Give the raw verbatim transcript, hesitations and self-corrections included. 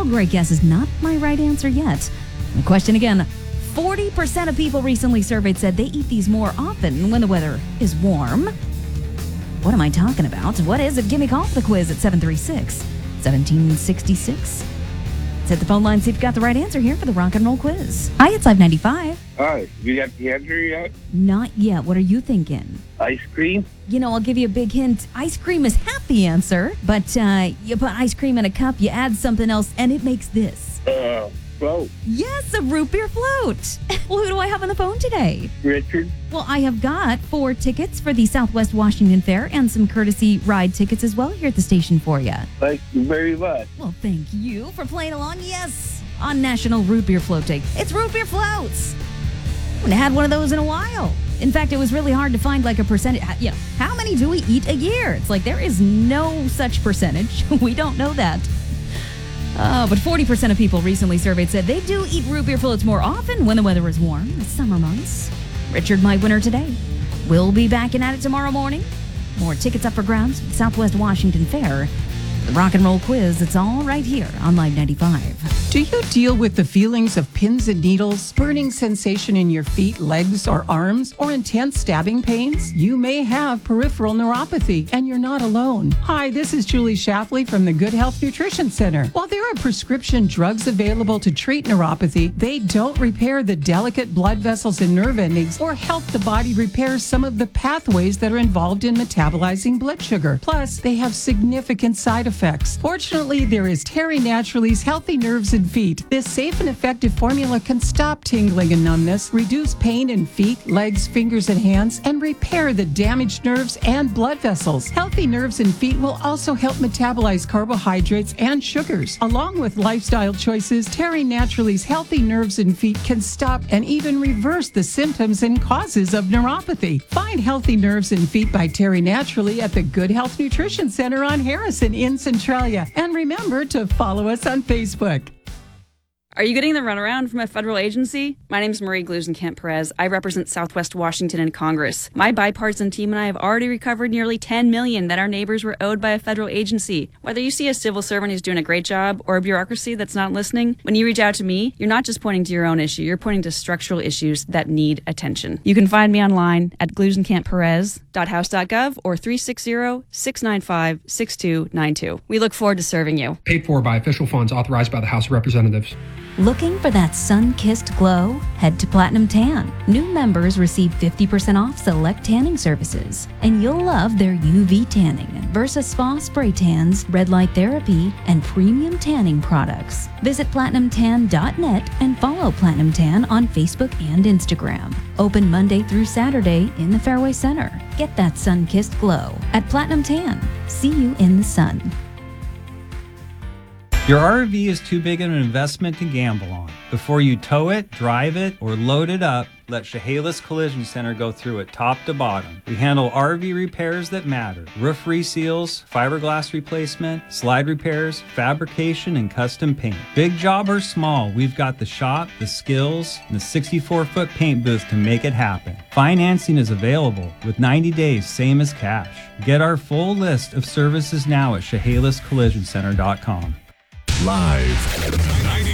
Well, great guess is not my right answer yet. The question again, forty percent of people recently surveyed said they eat these more often when the weather is warm. What am I talking about? What is it? Give me a call for the quiz at seven three six, one seven six six. Let's hit the phone line, see if you got the right answer here for the rock and roll quiz. Hi, it's Live ninety-five. Hi, you got the answer yet? Not yet. What are you thinking? Ice cream? You know, I'll give you a big hint. Ice cream is half the answer, but uh, you put ice cream in a cup, you add something else, and it makes this. Uh, float. Yes, a root beer float. Well, who do I have on the phone today? Richard? Well, I have got four tickets for the Southwest Washington Fair and some courtesy ride tickets as well here at the station for you. Thank you very much. Well, thank you for playing along. Yes, on National Root Beer Float Day. It's root beer floats. I haven't had one of those in a while. In fact, it was really hard to find like a percentage. Yeah, how many do we eat a year? It's like there is no such percentage. We don't know that. Uh, but forty percent of people recently surveyed said they do eat root beer floats more often when the weather is warm, the summer months. Richard, my winner today. We'll be back in at it tomorrow morning. More tickets up for grabs at Southwest Washington Fair. The rock and roll quiz, it's all right here on Live ninety-five. Do you deal with the feelings of pins and needles, burning sensation in your feet, legs, or arms, or intense stabbing pains? You may have peripheral neuropathy, and you're not alone. Hi, this is Julie Shapley from the Good Health Nutrition Center. While there are prescription drugs available to treat neuropathy, they don't repair the delicate blood vessels and nerve endings or help the body repair some of the pathways that are involved in metabolizing blood sugar. Plus, they have significant side effects. Fortunately, there is Terry Naturally's Healthy Nerves and Feet. This safe and effective formula can stop tingling and numbness, reduce pain in feet, legs, fingers, and hands, and repair the damaged nerves and blood vessels. Healthy Nerves and Feet will also help metabolize carbohydrates and sugars. Along with lifestyle choices, Terry Naturally's Healthy Nerves and Feet can stop and even reverse the symptoms and causes of neuropathy. Find Healthy Nerves and Feet by Terry Naturally at the Good Health Nutrition Center on Harrison in Centralia. And remember to follow us on Facebook. Are you getting the runaround from a federal agency? My name is Marie Glusenkamp-Perez. I represent Southwest Washington in Congress. My bipartisan team and I have already recovered nearly ten million dollars that our neighbors were owed by a federal agency. Whether you see a civil servant who's doing a great job or a bureaucracy that's not listening, when you reach out to me, you're not just pointing to your own issue, you're pointing to structural issues that need attention. You can find me online at glusenkamp perez dot house dot gov or three six zero, six nine five, six two nine two. We look forward to serving you. Paid for by official funds authorized by the House of Representatives. Looking for that sun-kissed glow? Head to Platinum Tan. New members receive fifty percent off select tanning services, and you'll love their U V tanning, Versa Spa spray tans, red light therapy, and premium tanning products. Visit platinum tan dot net and follow Platinum Tan on Facebook and Instagram. Open Monday through Saturday in the Fairway Center. Get that sun-kissed glow at Platinum Tan. See you in the sun. Your R V is too big an investment to gamble on. Before you tow it, drive it, or load it up, let Chehalis Collision Center go through it top to bottom. We handle R V repairs that matter. Roof reseals, fiberglass replacement, slide repairs, fabrication, and custom paint. Big job or small, we've got the shop, the skills, and the sixty-four foot paint booth to make it happen. Financing is available with ninety days, same as cash. Get our full list of services now at chehalis collision center dot com. Live